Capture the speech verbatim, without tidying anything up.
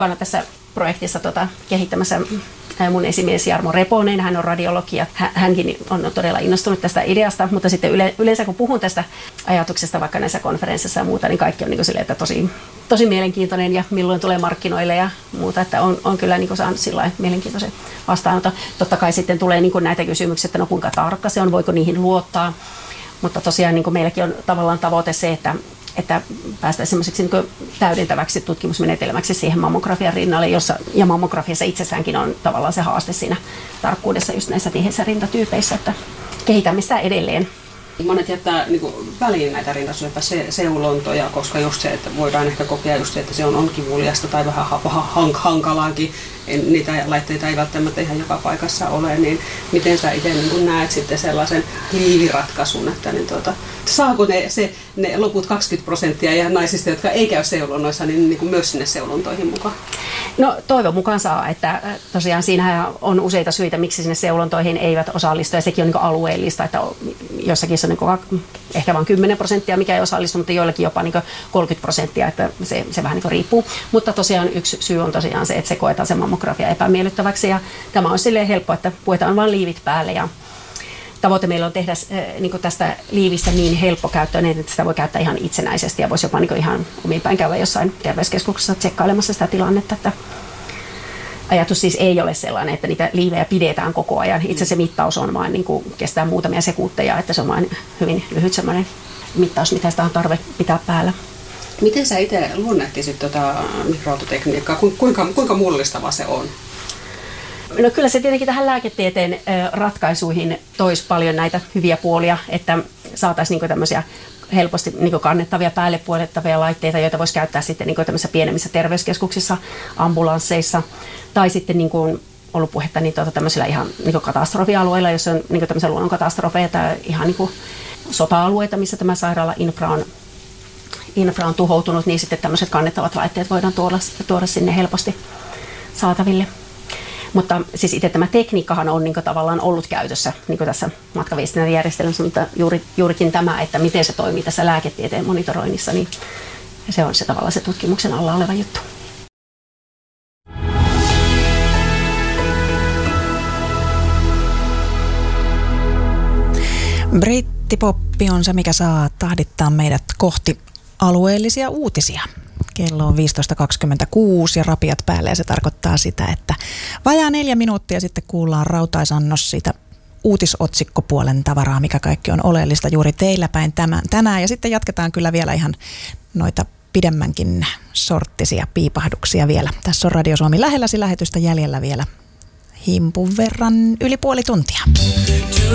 Olen tässä projektissa tota, kehittämässä mun esimies Jarmo Reponen, hän on radiologi ja hänkin on todella innostunut tästä ideasta, mutta sitten yle, yleensä kun puhun tästä ajatuksesta vaikka näissä konferensseissa ja muuta, niin kaikki on niin kuin silleen, että tosi, tosi mielenkiintoinen ja milloin tulee markkinoille ja muuta, että on, on kyllä niin kuin saanut sillä mielenkiintoisen vastaanoton. Totta kai sitten tulee niin kuin näitä kysymyksiä, että no kuinka tarkka se on, voiko niihin luottaa, mutta tosiaan niin kuin meilläkin on tavallaan tavoite se, että että päästään semmoiseksi niin täydentäväksi tutkimusmenetelmäksi siihen mammografian rinnalle, jossa, ja mammografiassa itsessäänkin on tavallaan se haaste siinä tarkkuudessa just näissä tiheissä rintatyypeissä, että kehitämme sitä edelleen. Monet jättää niin kuin, väliin näitä rintasyöpäseulontoja, koska just se, että voidaan ehkä kokea just se, että se on, on kivuliasta tai vähän, vähän hankalaakin. En, niitä laitteita ei välttämättä ihan joka paikassa ole, niin miten sä itse niin näet sitten sellaisen liiviratkaisun, että niin tuota, saako ne, se, ne loput kaksikymmentä prosenttia ja naisista, jotka ei käy seulonnoissa, niin, niin kuin myös sinne seulontoihin mukaan? No toivon mukaan saa, että tosiaan siinähän on useita syitä, miksi sinne seulontoihin eivät osallistu, ja sekin on niin kuin alueellista, että jossakin se on niin kuin ehkä vain kymmenen prosenttia, mikä ei osallistu, mutta joillakin jopa niin kuin kolmekymmentä prosenttia, että se, se vähän niin kuin riippuu. Mutta tosiaan yksi syy on tosiaan se, että se koetaan se mammografia epämiellyttäväksi, ja tämä on silleen helppo, että puetaan vain liivit päälle, ja tavoite meillä on tehdä niin kuin tästä liivistä niin helppokäyttöinen, että sitä voi käyttää ihan itsenäisesti ja voisi jopa niin kuin ihan omiin päin käydä jossain terveyskeskuksessa tsekkailemassa sitä tilannetta. Että ajatus siis ei ole sellainen, että niitä liivejä pidetään koko ajan. Itse se mittaus on vain, niin kuin kestää muutamia sekunteja, että se on vain hyvin lyhyt semmoinen mittaus, mitä sitä on tarve pitää päällä. Miten sä itse luonnehtisit tuota mikroaaltotekniikkaa? Kuinka, kuinka mullistava se on? No kyllä se tietenkin tähän lääketieteen ratkaisuihin toisi paljon näitä hyviä puolia, että saataisiin niin tämmöisiä helposti niin kannettavia, päälle puolettavia laitteita, joita voisi käyttää sitten niin tämmöisissä pienemmissä terveyskeskuksissa, ambulansseissa tai sitten niin kuin ollut puhetta niin tuota, tämmöisillä ihan niin katastrofialueilla, jos on niin tämmöisiä luonnonkatastrofeja tai ihan niin sota-alueita, missä tämä sairaala-infra on, infra on tuhoutunut, niin sitten tämmöiset kannettavat laitteet voidaan tuoda, tuoda sinne helposti saataville. Mutta siis itse tämä tekniikkahan on niin kuin tavallaan ollut käytössä niin kuin tässä matkaviestintäjärjestelmässä, mutta juuri, juurikin tämä, että miten se toimii tässä lääketieteen monitoroinnissa, niin se on se tavallaan se tutkimuksen alla oleva juttu. Brittipoppi on se, mikä saa tahdittaa meidät kohti alueellisia uutisia. Kello on viisitoista kaksikymmentäkuusi ja rapiat päälle ja se tarkoittaa sitä, että vajaa neljä minuuttia sitten kuullaan rautaisannos siitä uutisotsikkopuolen tavaraa, mikä kaikki on oleellista juuri teillä päin tämän, tänään. Ja sitten jatketaan kyllä vielä ihan noita pidemmänkin sorttisia piipahduksia vielä. Tässä on Radio Suomi lähelläsi lähetystä jäljellä vielä himpun verran yli puoli tuntia.